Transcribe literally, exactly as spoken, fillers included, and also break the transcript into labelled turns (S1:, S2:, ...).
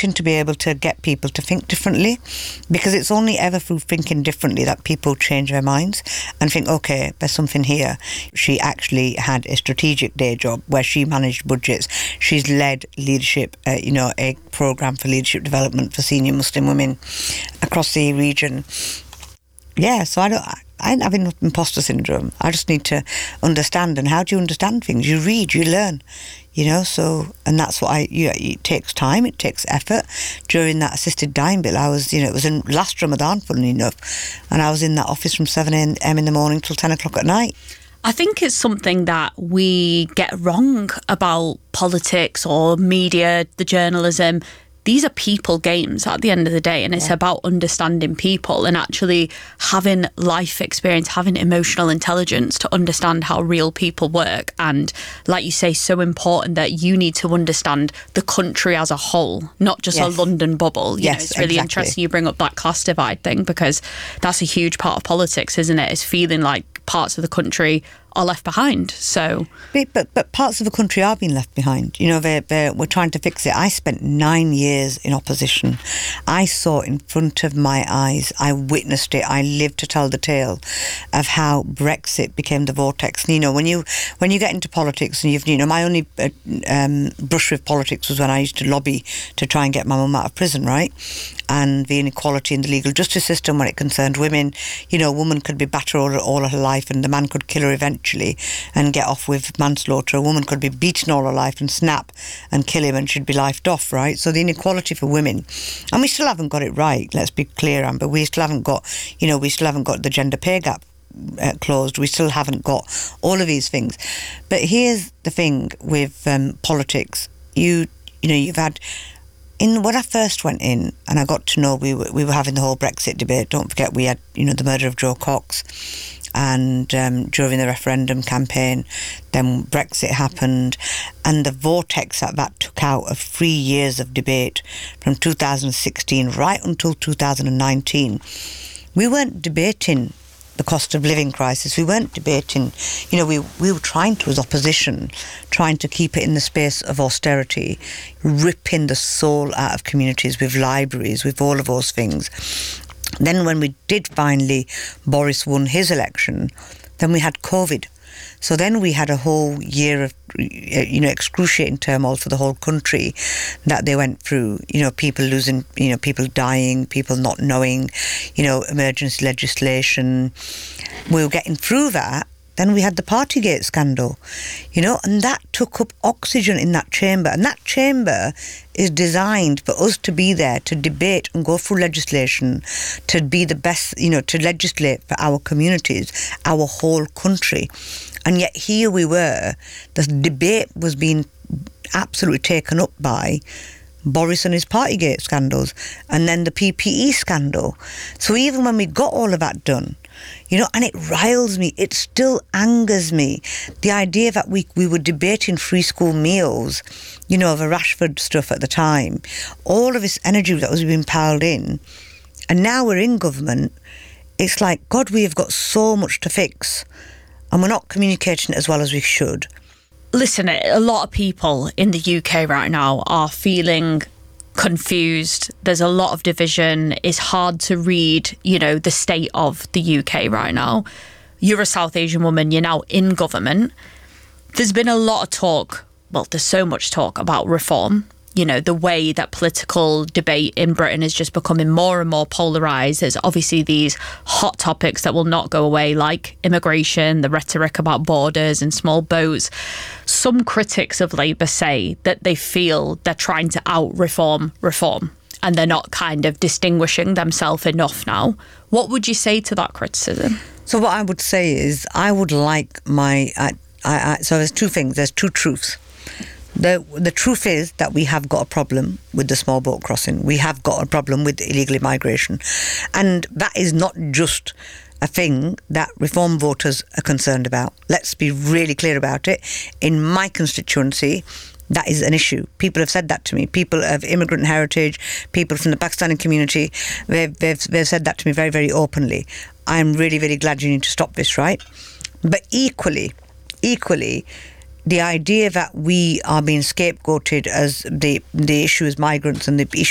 S1: wanting to be able to get people to think differently, because it's only ever through thinking differently that people change their minds and think, okay, there's something here. She actually had a strategic day job where she managed budgets. She's led leadership, uh, you know, a program for leadership development for senior Muslim women across the region. Yeah, so I don't... I ain't having imposter syndrome. I just need to understand. And how do you understand things? You read, you learn, you know. So, and that's what I. You know, it takes time. It takes effort. During that assisted dying bill, I was, you know, it was in last Ramadan, funnily enough, and I was in that office from seven a.m. in the morning till ten o'clock at night.
S2: I think it's something that we get wrong about politics or media, the journalism. These are people games at the end of the day, and it's yeah. about understanding people and actually having life experience, having emotional intelligence to understand how real people work. And like you say, so important that you need to understand the country as a whole, not just yes. a London bubble. You
S1: yes,
S2: know, it's really
S1: exactly.
S2: interesting you bring up that class divide thing, because that's a huge part of politics, isn't it? It's feeling like parts of the country are left behind. So,
S1: but but, but parts of the country are being left behind. You know, they're, they're, we're trying to fix it. I spent nine years in opposition. I saw it in front of my eyes. I witnessed it. I lived to tell the tale of how Brexit became the vortex. And, you know, when you when you get into politics, and you've, you know, my only uh, um, brush with politics was when I used to lobby to try and get my mum out of prison, right? And the inequality in the legal justice system when it concerned women. You know, a woman could be battered all, all her life, and the man could kill her eventually and get off with manslaughter. A woman could be beaten all her life and snap and kill him, and she'd be lifed off, right? So the inequality for women, and we still haven't got it right, let's be clear, Amber. We still haven't got, you know, we still haven't got the gender pay gap uh, closed. We still haven't got all of these things. But here's the thing with um, politics. You, you know, you've had... In when I first went in and I got to know we were we were having the whole Brexit debate. Don't forget we had, you know, the murder of Joe Cox, and um, during the referendum campaign, then Brexit happened, and the vortex that that took out of three years of debate from two thousand sixteen right until two thousand nineteen. We weren't debating the cost of living crisis. We weren't debating, you know, we we were trying to, as opposition, trying to keep it in the space of austerity, ripping the soul out of communities with libraries, with all of those things. Then when we did finally, Boris won his election, then we had COVID. So then we had a whole year of, you know, excruciating turmoil for the whole country that they went through. You know, people losing, you know, people dying, people not knowing, you know, emergency legislation. We were getting through that. Then we had the Partygate scandal, you know, and that took up oxygen in that chamber. And that chamber is designed for us to be there, to debate and go through legislation, to be the best, you know, to legislate for our communities, our whole country. And yet here we were, the debate was being absolutely taken up by Boris and his Partygate scandals, and then the P P E scandal. So even when we got all of that done, you know, and it riles me, it still angers me, the idea that we we were debating free school meals, you know, the Rashford stuff at the time, all of this energy that was being piled in, and now we're in government. It's like, God, we have got so much to fix, and we're not communicating it as well as we should.
S2: Listen, a lot of people in the U K right now are feeling confused. There's a lot of division. It's hard to read, you know, the state of the U K right now. You're a South Asian woman. You're now in government. There's been a lot of talk. Well, there's so much talk about reform. You know, the way that political debate in Britain is just becoming more and more polarised. There's obviously these hot topics that will not go away, like immigration, the rhetoric about borders and small boats. Some critics of Labour say that they feel they're trying to out-reform reform, and they're not kind of distinguishing themselves enough now. What would you say to that criticism?
S1: So what I would say is I would like my... I, I, I, so there's two things. There's two truths. The the truth is that we have got a problem with the small boat crossing. We have got a problem with illegal immigration. And that is not just a thing that Reform voters are concerned about. Let's be really clear about it. In my constituency, that is an issue. People have said that to me. People of immigrant heritage, people from the Pakistani community, they've, they've, they've said that to me very, very openly. I'm really, really glad you need to stop this, right? But equally, equally, the idea that we are being scapegoated as the the issue is migrants and the issue